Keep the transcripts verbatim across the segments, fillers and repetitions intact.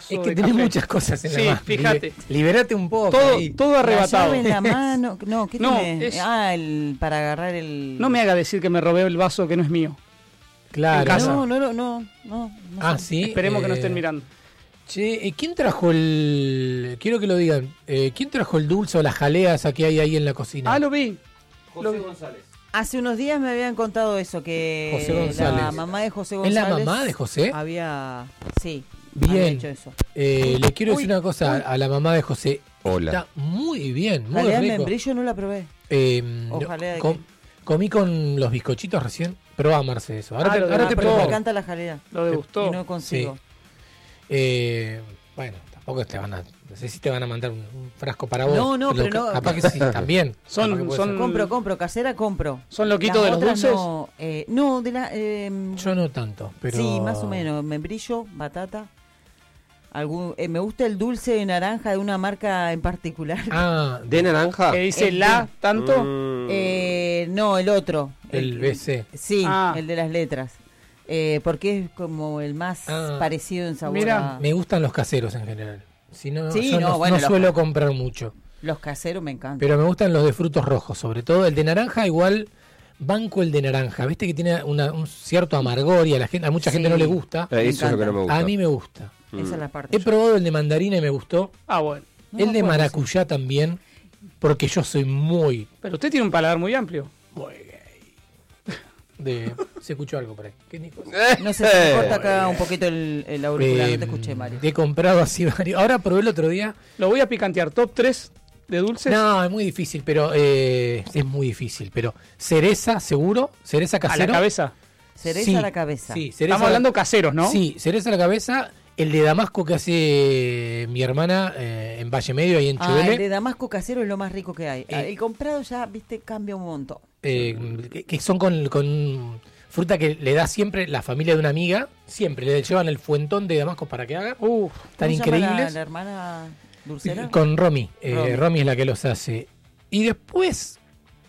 Es que de tenés café. muchas cosas en Sí, la mano. fíjate. Liber- Liberate un poco. Todo, ahí. todo La arrebatado. llave en la mano. No, ¿qué No, tiene? es- Ah, el para agarrar el. No me haga decir que me robé el vaso que no es mío. Claro. en casa. No, no, no, no, no, no Ah, sé. sí. Esperemos que no eh, estén mirando. Che, eh, ¿quién trajo el. Quiero que lo digan. Eh, ¿Quién trajo el dulce o la jalea esa que hay ahí en la cocina? Ah, lo vi. Lo vi. Hace unos días me habían contado eso, que José González. la mamá de José ¿Es González. la mamá de José? Había. Sí. Bien. Había hecho eso. Eh, le quiero Uy, decir una cosa uy. a la mamá de José. Hola. Está muy bien, muy Jalea rico. membrillo no la probé. Eh, O no, jalea de com- qué. comí con los bizcochitos recién. Probá, Marce, eso. Ahora Ah, te, lo de- ahora ah, te pero Me probo. encanta la jalea. Lo degustó. Y no consigo. Sí. Eh, bueno, tampoco te van a. No sé si te van a mandar un, un frasco para vos. No, no, pero no. Capaz que sí, también. Son- Capaz que puede son- ser. Compro, compro, casera compro. ¿Son loquitos de Las los otras dulces? No, eh, no, de la. eh, Yo no tanto, pero. Sí, más o menos. Membrillo, batata. Algún, eh, me gusta el dulce de naranja de una marca en particular. Ah, ¿De naranja? Que dice el la, tanto. Mm. Eh, no, el otro. el B C. Sí, Ah. el de las letras. Eh, porque es como el más Ah. parecido en sabor Mira, a... Me gustan los caseros en general. Si no, Sí, yo no, no, bueno, no los- suelo comprar mucho. Los caseros me encantan. Pero me gustan los de frutos rojos, sobre todo. El de naranja, igual, banco el de naranja. Viste que tiene una- un cierto amargor y a, la gente, a mucha gente Sí. no le gusta. Eh, Me eso es lo que no me gusta. A mí me gusta. Esa es la parte. He probado el de mandarina y me gustó. Ah, bueno. No el me de acuerdo, maracuyá también, porque yo soy muy... Pero usted tiene un paladar muy amplio. muy gay. De, se escuchó algo por ahí. ¿Qué dijo? No sé, se me corta acá un poquito el, el auricular, Eh, no te escuché, Mario. He comprado así varios. Ahora probé el otro día. Lo voy a picantear. Top tres de dulces. No, es muy difícil, pero eh, es muy difícil. Pero cereza, seguro. Cereza a casero. la cabeza. Cereza Sí, a la cabeza. Sí, cereza Estamos hablando caseros, ¿no? Sí, cereza a la cabeza. El de Damasco que hace mi hermana eh, en Valle Medio, ahí en Ah, Chubele. el de Damasco casero es lo más rico que hay. Eh, el comprado ya, viste, cambia un montón. eh, que, que son con, con fruta que le da siempre la familia de una amiga. Siempre le llevan el fuentón de Damasco para que haga. Uf. Están ¿Cómo se llama increíbles. La, la hermana dulcera? Con Romy. Eh, Romy. Romy es la que los hace. Y después,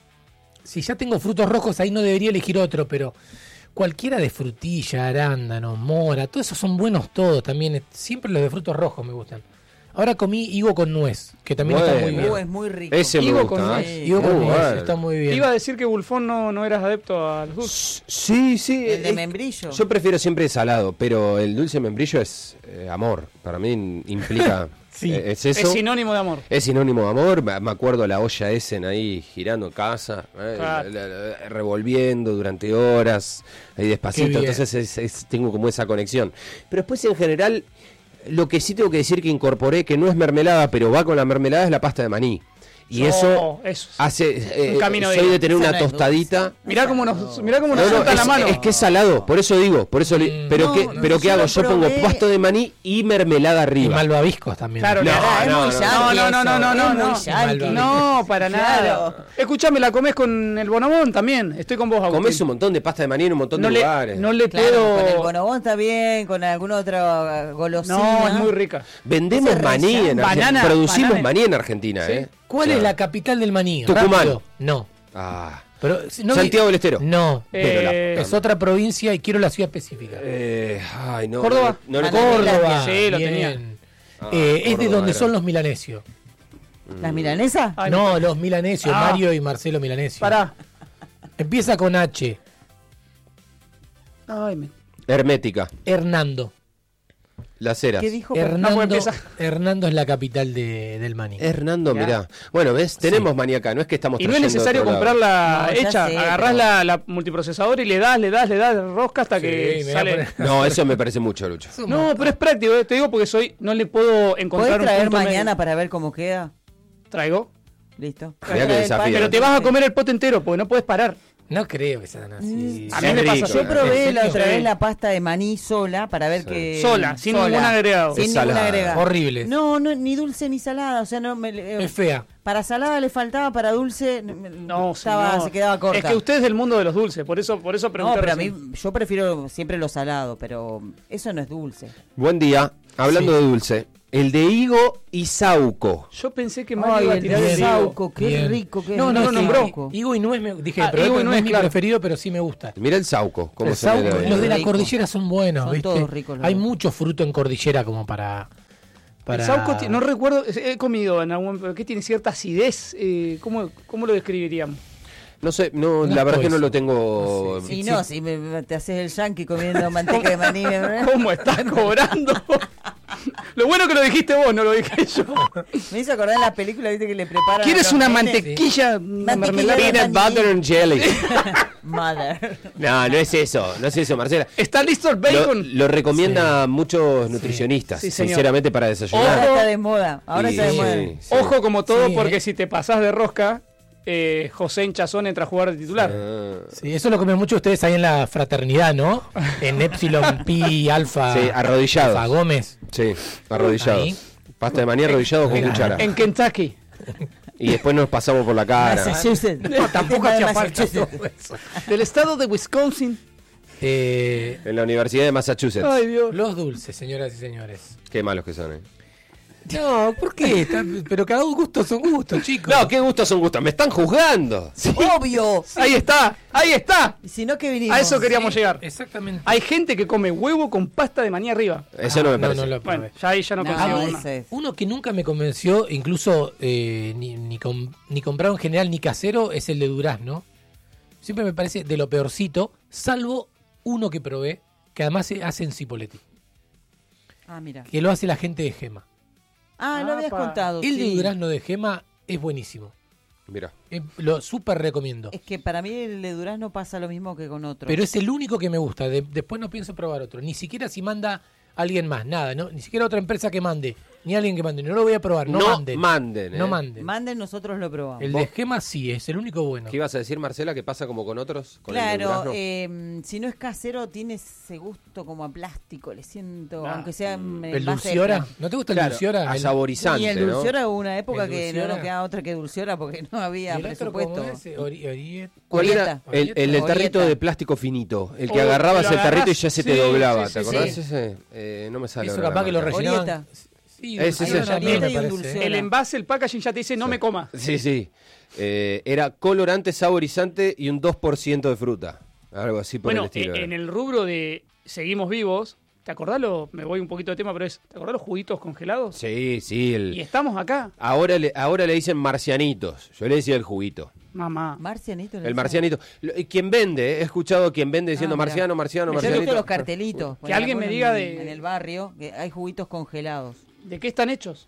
si ya tengo frutos rojos, ahí no debería elegir otro, pero cualquiera de frutilla, arándano, mora, todos esos son buenos todos también. Siempre los de frutos rojos me gustan. Ahora comí higo con nuez, que también está muy Bueno. bien. Uh, es muy rico. Ese me Higo gusta. con ¿eh? nuez. Higo con Muy nuez, bueno. está muy bien. Iba a decir que Bulfón no, no eras adepto a los dulces. Sí, sí. El de es- membrillo. Yo prefiero siempre el salado, pero el dulce membrillo es eh, amor. Para mí implica. Sí. eh, es eso. Es sinónimo de amor. Es sinónimo de amor. Me me acuerdo la olla Essen ahí girando en casa, eh, Claro. la- la- la- revolviendo durante horas, ahí Qué despacito. bien. Entonces es- es- tengo como esa conexión. Pero después en general, lo que sí tengo que decir que incorporé, que no es mermelada, pero va con la mermelada, es la pasta de maní. Y Oh, eso eso. hace. eh, Un camino soy de- de tener Esa una no es tostadita. dulce. Mirá cómo nos, mirá cómo nos No, no, suelta es, la mano. es que es salado, por eso digo, por eso li- Mm. pero No, qué, no, pero yo qué hago, lo yo pongo probé. pasto de maní y mermelada Y arriba. malvaviscos también. Claro, No, le- Ah, es no, muy no, yankee no, no, no, eso, no, no, es muy no. yankee. No, para Claro. nada. Escuchame, la comés con el bonobón también. Estoy con vos, Agustín. Comés un montón de pasta de maní en un montón no de le, lugares. no le Claro, puedo. con el bonobón está bien, con alguna otra golosina. No, es muy rica. Vendemos Ese maní en rellano. Argentina. Banana, Producimos banana. maní en Argentina, Sí. ¿eh? ¿Cuál O sea, es la capital del maní? Tucumán. Rápido. No. Ah, Pero, si no Santiago del Estero. No. Pero la Eh, puta Es otra provincia y quiero la ciudad específica. Eh, ay, no. Córdoba. No, no, Ah, no- Córdoba. Sí, lo bien. tenía. Ah, Eh, es de Córdoba donde era. son los milanesios. ¿Las milanesas? Ay, No, los milanesios, Ah. Mario y Marcelo Milanesio. Pará. Empieza con H. Ay, me... Hermética. Hernando. Las Heras. ¿Qué dijo? Hernando, puede empezar. Hernando es la capital de, del maní. Hernando, Ya. mirá. Bueno, ¿ves? Tenemos maní acá, no es que estamos Y no es trayendo de necesario otro lado. comprarla No, ya hecha. sé, Agarrás pero- la, la multiprocesadora y le das, le das, le das rosca hasta Sí, que me voy a sale. poner- No, eso me parece mucho, Lucho. No, pero es práctico, eh, te digo porque soy, no le puedo encontrar ¿Podés un traer punto mañana medio. para ver cómo queda? Traigo. Listo. Mirá que Trae el desafío. pan. Pero te vas a comer el pote entero porque no puedes parar. No creo que sean así. A mí Es me pasa. rico, Yo eh. probé la Sí. otra vez la pasta de maní sola para ver Sí. que... Sola, sin ningún agregado. Sin Es ningún salada. agregado. Horrible. No, no, ni dulce ni salada. O sea, no me... eh, Es fea. Para salada le faltaba, para dulce me- No, estaba, señor. se quedaba corta. Es que usted es del mundo de los dulces, por eso, por eso No, pregunté. pero a recién. mí yo prefiero siempre lo salado, pero eso no es dulce. Buen día. Hablando Sí. de dulce. El de higo y sauco. Yo pensé que Mario Ay, iba a el tirar de el Bien. higo. sauco, qué Bien. rico que No, es. no, lo es que nombró. Higo- Higo y nuez, me, dije, Ah, pero higo y no nuez, es mi claro. preferido, pero sí me gusta. Mira el sauco. ¿Cómo El se ve sauco, de- los de la Rico. cordillera son buenos, Son ¿viste? todos ricos los Hay dos. mucho fruto en cordillera como para Para... El saúco, ti- no recuerdo, he comido en algún, pero ¿qué tiene cierta acidez? Eh, ¿cómo, ¿Cómo lo describiríamos? No sé, no, No la verdad es que no eso. lo tengo. No sé. Y Sí, no, sí. si me, me- te haces el yankee comiendo manteca de maní. ¿verdad? ¿Cómo estás cobrando? Lo bueno que lo dijiste vos, no lo dije yo. Me hizo acordar la película, viste, que le preparan. ¿Quieres a los una nenes? mantequilla? Una Mantequilla mermelada. de Peanut maní. butter and jelly. Mother. No, no es eso, no es eso, Marcela. ¿Está listo el Lo, bacon? lo recomienda muchos nutricionistas, Sí, señor. sinceramente, para Ahora desayunar. está de moda. Ahora Y- está de moda. sí, sí. Ojo como todo, Sí, porque eh. si te pasás de rosca, eh, José Hinchazón entra a jugar de titular. Ah. Sí, eso lo comen mucho ustedes ahí en la fraternidad, ¿no? En Epsilon Pi Alfa. Sí, arrodillados. Alfa Gómez. Sí, arrodillados. Ahí. Pasta de maní arrodillado con Mira. cuchara. En Kentucky. Y después nos pasamos por la cara. Massachusetts. No, tampoco Tema de hacía falta Massachusetts. todo eso. Del estado de Wisconsin. Eh, En la Universidad de Massachusetts. Ay, Dios. los dulces, señoras y señores. Qué malos que son, eh. No, ¿por qué? Está- pero cada gusto son gustos, chicos. No, qué gustos son gustos. Me están juzgando. Obvio. Ahí está, ahí está. Y si no, que vinimos. A eso queríamos Sí, llegar. Exactamente. Hay gente que come huevo con pasta de maní arriba. Eso no me no, parece. no lo probé. Bueno, ya ahí ya no, No, consigo ese una. es. Uno que nunca me convenció, incluso eh, ni, ni, com- ni comprado en general ni casero, es el de durazno. Siempre me parece de lo peorcito, salvo uno que probé, que además se hace en Cipoletti, Ah, mira. que lo hace la gente de Gema. Ah, lo habías Apa. contado. El de sí. durazno de Gema es buenísimo. Mira. Eh, lo súper recomiendo. Es que para mí el de durazno pasa lo mismo que con otro. Pero es el único que me gusta. De- después no pienso probar otro. Ni siquiera si manda alguien más, nada. ¿no? Ni siquiera otra empresa que mande. Ni alguien que mande. No lo voy a probar. No, No manden. manden, eh. No manden. Manden, nosotros lo probamos. El de Gema sí, es el único bueno. ¿Qué ibas a decir, Marcela? ¿Qué pasa como con otros? Con el de Claro, durazno? eh, si no es casero, tiene ese gusto como a plástico, le siento, Ah. aunque sea en ¿El base de Dulciora? plástico. ¿No te gusta el Claro, Dulciora? a El- saborizante, Y el ¿no? Dulciora hubo una época El que no Dulciora. nos quedaba otra que Dulciora porque no había ¿Y el otro cómo presupuesto. es? Ori- Oriet- ¿Cuál era? Orieta. El, el del tarrito Orieta. de plástico finito. El que Oh, agarrabas que lo el tarrito y agarrás, ya se te sí, doblaba. sí, ¿Te sí, acordás sí. ese? Eh, no me sale Eso ahora la capaz que lo marca. rellenaban. Orieta. Sí, Ese, Dulciora ese. también me Orieta y un parece. Dulciora. El envase, el packaging ya te dice no me comas. Sí, sí. Eh, era colorante, saborizante y un dos por ciento de fruta. Algo así por Bueno, el estilo. eh, era. en el rubro de seguimos vivos, ¿te acordás lo, me voy un poquito de tema, pero es, ¿te acordás los juguitos congelados? Sí, sí. El... Y estamos acá, Ahora, le, ahora le dicen marcianitos. Yo le decía el juguito. mamá. Marcianito. le El decía. marcianito. Lo- eh, Quien vende, eh, he escuchado a quien vende diciendo Ah, mirá. marciano, marciano, Me Yo he marcianito. visto los cartelitos. Que alguien me ponen diga en- de- En el barrio que hay juguitos congelados. ¿De qué están hechos?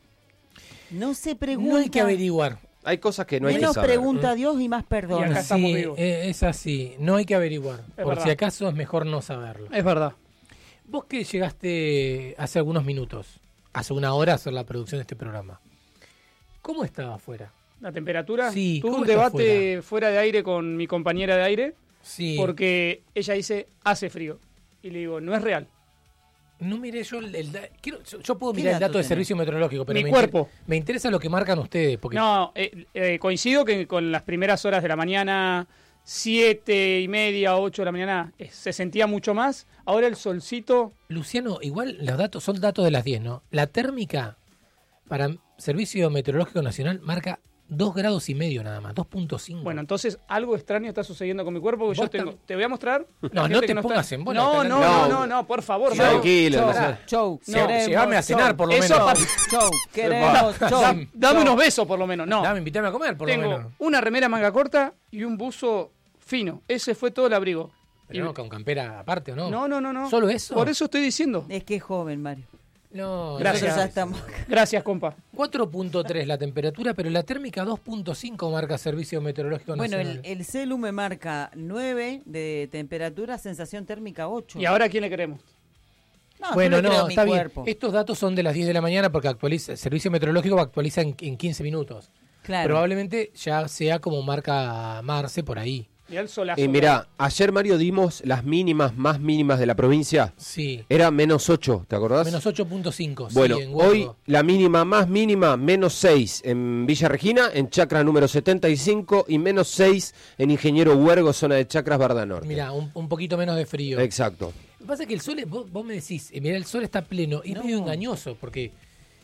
No se pregunta. No hay que averiguar. Hay cosas que no hay que Menos saber. pregunta a Dios y más Y perdona. acá estamos Sí, vivos. eh, es así. No hay que averiguar. Es Por verdad. si acaso es mejor no saberlo. Es verdad. Vos que llegaste hace algunos minutos, hace una hora a hacer la producción de este programa. ¿Cómo estaba afuera? La temperatura. Sí, Tuve ¿cómo un está debate fuera de aire con mi compañera de aire Sí. porque ella dice hace frío. Y le digo, no es real. No miré yo el, el da- quiero- yo, yo puedo ¿Qué mirar el dato dato de tenés? servicio meteorológico, pero Mi me cuerpo. inter- me interesa lo que marcan ustedes, porque No, eh, eh, coincido que con las primeras horas de la mañana, siete y media, ocho de la mañana, eh, se sentía mucho más. Ahora el solcito, Luciano, igual los datos son datos de las diez, ¿no? La térmica para Servicio Meteorológico Nacional marca dos grados y medio nada más, dos punto cinco. bueno, entonces algo extraño está sucediendo con mi cuerpo. Que yo Vos tengo, tam- te voy a mostrar. No, La no gente te que está- pongas en bola, No, tenés- no, no, No. no, no, por favor. Show, Mario. Tranquilo, show, no sé. show, Sí, queremos llegame a cenar, show. por lo Eso, menos. papi. Show, queremos Da- show. dame show. unos besos por lo menos. No, Dame, invítame a comer, por lo tengo menos. una remera manga corta y un buzo fino. Ese fue todo el abrigo. Pero Y- no, con campera aparte, ¿o no? no, no, no, no. ¿Solo eso? Por eso estoy diciendo. Es que es joven, Mario. No, Gracias. Nosotros ya no, estamos. Gracias, compa. cuatro punto tres la temperatura, pero la térmica dos punto cinco marca Servicio Meteorológico Bueno, Nacional. el, el celu me marca nueve de temperatura, sensación térmica ocho. ¿Y ahora a quién le queremos? No, yo Bueno, le creo a no, mi está bien. cuerpo. Estos datos son de las diez de la mañana porque actualiza, el Servicio Meteorológico actualiza en, en quince minutos. Claro. Probablemente ya sea como marca Marce por ahí. Mirá el solazo. Y mirá, ayer, Mario, dimos las mínimas más mínimas de la provincia. Sí. Era menos ocho, ¿te acordás? Menos ocho punto cinco. Bueno, sí, en Huergo. hoy la mínima más mínima, menos seis en Villa Regina, en Chacra número setenta y cinco, y menos seis en Ingeniero Huergo, zona de Chacras, Barda Norte. Mirá, un, un poquito menos de frío. Exacto. Lo que pasa es que el sol, es- vos, vos me decís, eh, mirá, el sol está pleno y es No. medio engañoso porque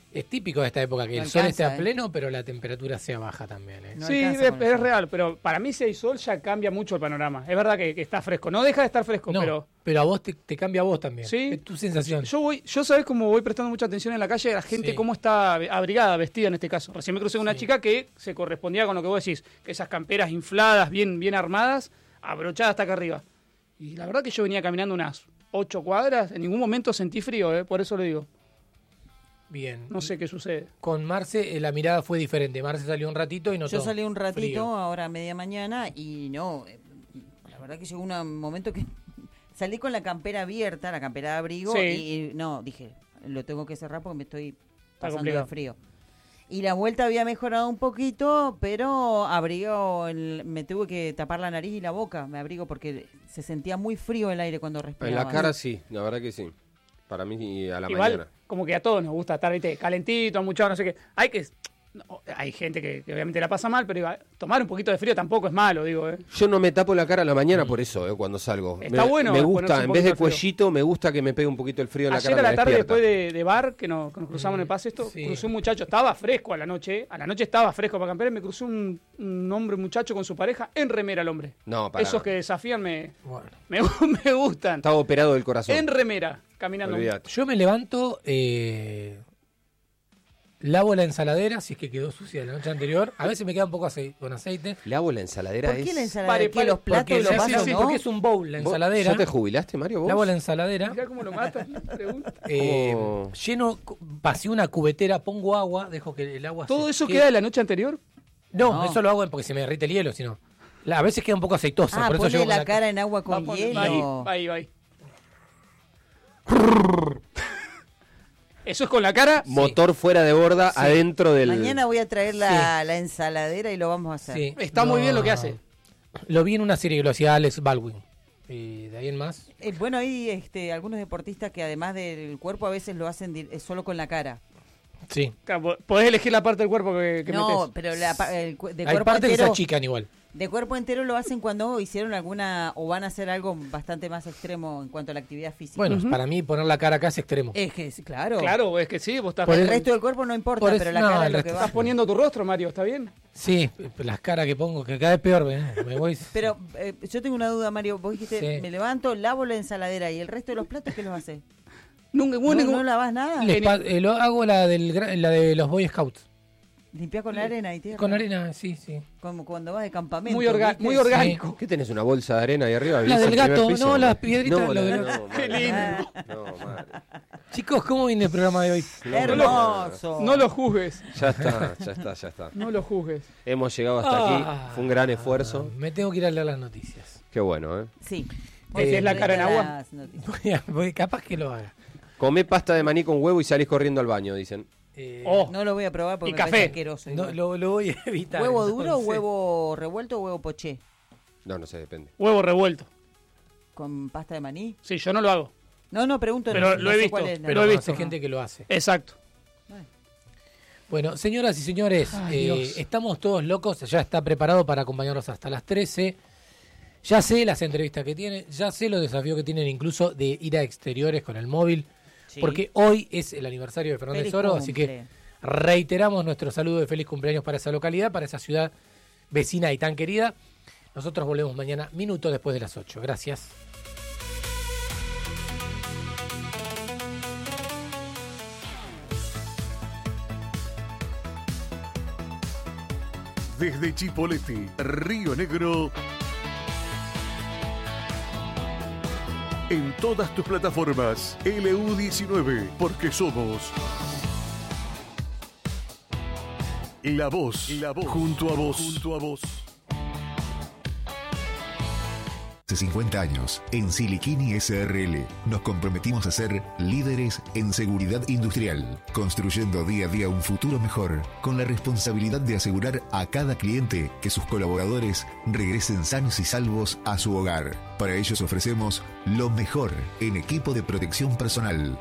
Es típico de esta época que No el sol alcanza, esté a ¿eh? pleno, pero la temperatura sea baja también. ¿eh? No sí, alcanza es, con el es sol. real, pero para mí si hay sol ya cambia mucho el panorama. Es verdad que, que está fresco, no deja de estar fresco, No, pero pero a vos te, te cambia a vos también. Sí. Es tu sensación. yo voy, yo sabes cómo voy prestando mucha atención en la calle a la gente Sí. cómo está abrigada, vestida en este caso. Recién me crucé con una Sí. chica que se correspondía con lo que vos decís, que esas camperas infladas, bien, bien armadas, abrochadas hasta acá arriba. Y la verdad que yo venía caminando unas ocho cuadras, en ningún momento sentí frío, ¿eh? Por eso lo digo. Bien. No sé qué sucede. Con Marce eh, la mirada fue diferente. Marce salió un ratito y no Yo salí un ratito, frío. ahora a media mañana, y no, eh, la verdad que llegó un momento que salí con la campera abierta, la campera de abrigo, Sí. y, y no, dije, lo tengo que cerrar porque me estoy pasando complicado. de frío. Y la vuelta había mejorado un poquito, pero abrigo, el- me tuve que tapar la nariz y la boca, me abrigo porque se sentía muy frío el aire cuando respiraba. En la cara sí, la verdad que sí. Para mí a la Igual, mañana. como que a todos nos gusta estar, ¿viste? Calentito, mucho, no sé qué. Hay que... no, hay gente que, que obviamente la pasa mal, pero digo, tomar un poquito de frío tampoco es malo, digo, ¿eh? Yo no me tapo la cara a la mañana por eso, eh, cuando salgo. Está me, bueno Me ponerse gusta, un en vez de poquito de frío. cuellito, me gusta que me pegue un poquito el frío en la Ayer cara. a la me tarde, despierta. después de, de bar, que nos, que nos cruzamos en el pase esto, Sí. crucé un muchacho, estaba fresco a la noche, a la noche estaba fresco para campear, y me cruzó un, un hombre, un muchacho con su pareja, en remera el hombre. No, para. Esos que desafían me, Bueno. me, me gustan. Estaba operado del corazón. En remera, caminando. Olvídate. Yo me levanto, eh, lavo la ensaladera, si es que quedó sucia la noche anterior. A veces me queda un poco ace- con aceite. Lavo la ensaladera. ¿Por qué es... la ensalada? Pare, ¿Qué, pare, los platos Porque, y los sí, vasos, sí, no? porque es un bowl la ¿Vos ensaladera. ¿Ya te jubilaste, Mario? ¿Vos? Lavo la ensaladera. Mirá cómo lo mata, pregunta. eh, ¿Cómo? lleno, cu- vacío una cubetera, pongo agua, dejo que el agua ¿Todo se eso quede- queda de la noche anterior? No, No. eso lo hago porque se me derrite el hielo, sino. La- a veces queda un poco aceitosa, Ah, por eso pone llevo con la cara en agua Va, con pon- hielo. Ahí, ahí, ahí. Eso es con la cara. Motor fuera de borda, Sí. adentro del... Mañana voy a traer la, la ensaladera y lo vamos a hacer. Sí. Está muy bien lo que hace. Lo vi en una serie que lo hacía Alex Baldwin. Y de ahí en más. Eh, bueno, hay este, algunos deportistas que además del cuerpo a veces lo hacen di- eh, solo con la cara. Sí. Claro, podés elegir la parte del cuerpo que, que no, metés. pero la, pa- el cu- de Hay cuerpo partes que se entero, achican igual. de cuerpo entero lo hacen cuando hicieron alguna o van a hacer algo bastante más extremo en cuanto a la actividad física. Bueno, Ujú. para mí poner la cara acá es extremo. es que sí, claro. Claro, es que sí, vos estás, Por El el- resto del cuerpo no importa, por eso- pero la no, cara el es lo resto que estás va. poniendo tu rostro, Mario, ¿está bien? Sí, las caras que pongo, que cada vez peor, ¿eh? Me voy. Pero eh, yo tengo una duda, Mario. Vos dijiste, Sí. me levanto, lavo la ensaladera y el resto de los platos, ¿qué los haces? Nunca, ¿No, vos ningún- no lavas nada? Les pa- eh, lo hago la, del, gra- la de los Boy Scouts. Limpiás con la arena y tierra. Con arena, sí, sí. Como cuando vas de campamento. muy, orga- ¿viste? muy orgánico. ¿Qué tenés, una bolsa de arena ahí arriba? La ¿Vivís del en el primer gato, piso? no, las piedritas, No, lo la- del- no, Qué madre. lindo. No, madre. Chicos, ¿cómo viene el programa de hoy? Hermoso. No lo juzgues, Ya está, ya está, ya está. no lo juzgues. Hemos llegado hasta Ah. aquí. Fue un gran esfuerzo. Me tengo que ir a leer las noticias. Qué bueno, ¿eh? Sí. ¿Metés la cara en agua? Las noticias. Voy a- voy- capaz que lo haga. Comé pasta de maní con huevo y salís corriendo al baño, dicen. Eh, Oh, No lo voy a probar porque Y me café. parece asqueroso. no, igual. lo, lo voy a evitar. ¿Huevo duro o entonces. huevo revuelto o huevo poché? No, no sé, depende. huevo revuelto. ¿Con pasta de maní? Sí, yo no lo hago. No, no, pregunto. Pero no, lo no he sé visto, cuál es, no. pero he No, visto. hay gente que lo hace. Exacto. Bueno, señoras y señores, Ay, eh, Dios. estamos todos locos. Ya está preparado para acompañarnos hasta las trece. Ya sé las entrevistas que tienen, ya sé los desafíos que tienen incluso de ir a exteriores con el móvil. Sí. Porque hoy es el aniversario de Fernández Feliz Oro, así que cumple. reiteramos nuestro saludo de feliz cumpleaños para esa localidad, para esa ciudad vecina y tan querida. Nosotros volvemos mañana, minutos después de las ocho. Gracias. Desde Chipolete, Río Negro. En todas tus plataformas, L U diecinueve, porque somos La Voz, La Voz, junto a vos, junto a vos. Hace cincuenta años, en Siliquini S R L, nos comprometimos a ser líderes en seguridad industrial, construyendo día a día un futuro mejor, con la responsabilidad de asegurar a cada cliente que sus colaboradores regresen sanos y salvos a su hogar. Para ellos ofrecemos lo mejor en equipo de protección personal.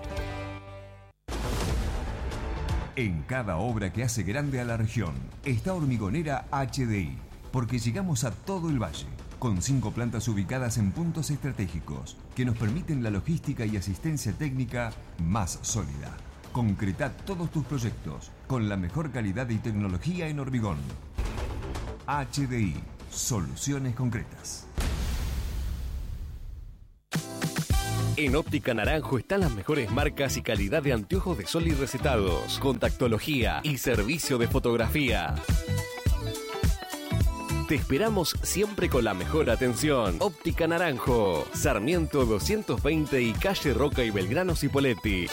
En cada obra que hace grande a la región está Hormigonera H D I, porque llegamos a todo el valle, con cinco plantas ubicadas en puntos estratégicos que nos permiten la logística y asistencia técnica más sólida. Concretá todos tus proyectos con la mejor calidad y tecnología en hormigón. H D I, soluciones concretas. En Óptica Naranjo están las mejores marcas y calidad de anteojos de sol y recetados, contactología y servicio de fotografía. Te esperamos siempre con la mejor atención. Óptica Naranjo, Sarmiento doscientos veinte y calle Roca y Belgrano Cipolletti.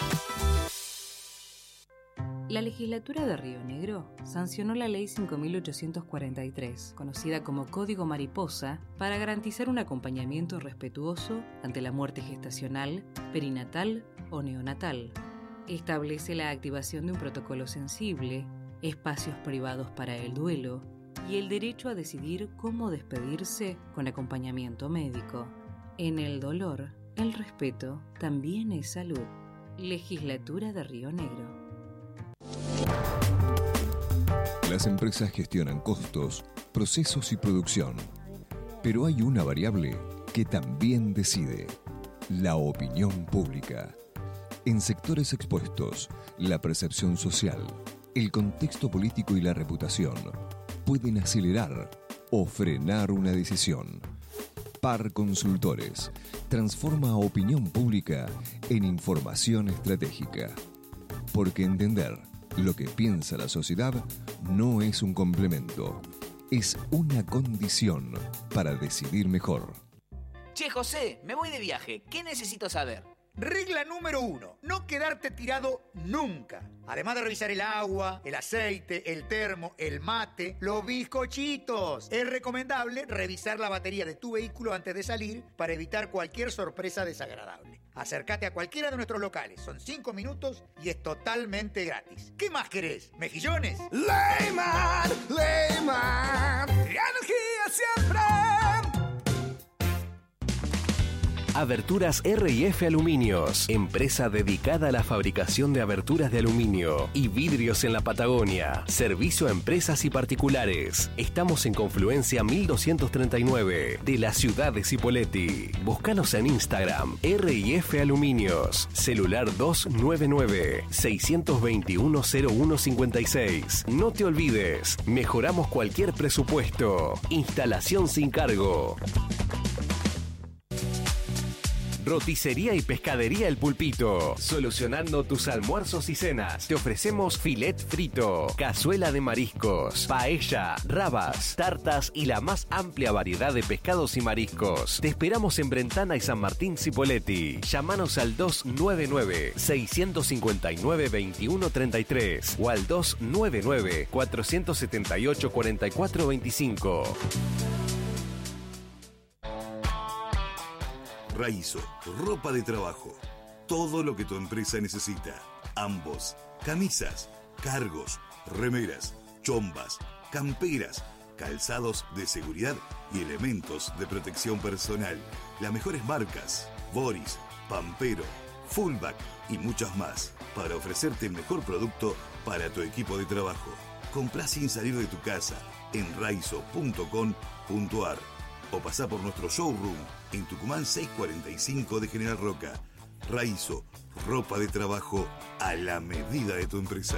La legislatura de Río Negro sancionó la Ley cinco mil ochocientos cuarenta y tres, conocida como Código Mariposa, para garantizar un acompañamiento respetuoso ante la muerte gestacional, perinatal o neonatal. Establece la activación de un protocolo sensible, espacios privados para el duelo y el derecho a decidir cómo despedirse con acompañamiento médico. En el dolor, el respeto también es salud. Legislatura de Río Negro. Las empresas gestionan costos, procesos y producción. Pero hay una variable que también decide: la opinión pública. En sectores expuestos, la percepción social, el contexto político y la reputación pueden acelerar o frenar una decisión. Par Consultores transforma opinión pública en información estratégica. Porque entender lo que piensa la sociedad no es un complemento, es una condición para decidir mejor. Che, José, me voy de viaje. ¿Qué necesito saber? Regla número uno, no quedarte tirado nunca. Además de revisar el agua, el aceite, el termo, el mate, los bizcochitos. Es recomendable revisar la batería de tu vehículo antes de salir para evitar cualquier sorpresa desagradable. Acércate a cualquiera de nuestros locales, son cinco minutos y es totalmente gratis. ¿Qué más querés? ¿Mejillones? Leyman, Leyman, energía siempre. Aberturas R y F Aluminios, empresa dedicada a la fabricación de aberturas de aluminio y vidrios en la Patagonia. Servicio a empresas y particulares. Estamos en Confluencia mil doscientos treinta y nueve de la ciudad de Cipolletti. Búscanos en Instagram, R y F Aluminios. Celular dos nueve nueve, seis dos uno, cero uno cinco seis. No te olvides, mejoramos cualquier presupuesto. Instalación sin cargo. Roticería y Pescadería El Pulpito. Solucionando tus almuerzos y cenas. Te ofrecemos filet frito, cazuela de mariscos, paella, rabas, tartas y la más amplia variedad de pescados y mariscos. Te esperamos en Brentana y San Martín Cipolletti. Llámanos al dos nueve nueve, seis cinco nueve, dos uno tres tres o al dos nueve nueve, cuatro siete ocho, cuatro cuatro dos cinco. Raizo, ropa de trabajo. Todo lo que tu empresa necesita. Ambos. Camisas, cargos, remeras, chombas, camperas, calzados de seguridad y elementos de protección personal. Las mejores marcas: Boris, Pampero, Fullback y muchas más. Para ofrecerte el mejor producto para tu equipo de trabajo. Comprá sin salir de tu casa en raizo punto com punto ar o pasá por nuestro showroom en Tucumán seiscientos cuarenta y cinco de General Roca. Raizo, ropa de trabajo a la medida de tu empresa.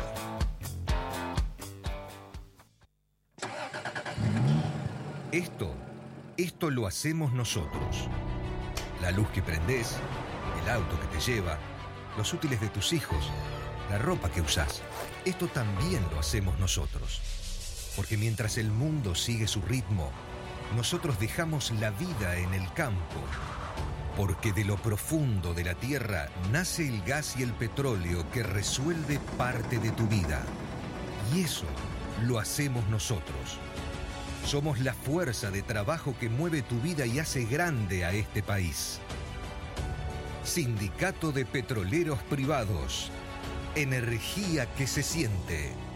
Esto, esto lo hacemos nosotros. La luz que prendés, el auto que te lleva, los útiles de tus hijos, la ropa que usás. Esto también lo hacemos nosotros. Porque mientras el mundo sigue su ritmo, nosotros dejamos la vida en el campo, porque de lo profundo de la tierra nace el gas y el petróleo que resuelve parte de tu vida. Y eso lo hacemos nosotros. Somos la fuerza de trabajo que mueve tu vida y hace grande a este país. Sindicato de Petroleros Privados. Energía que se siente.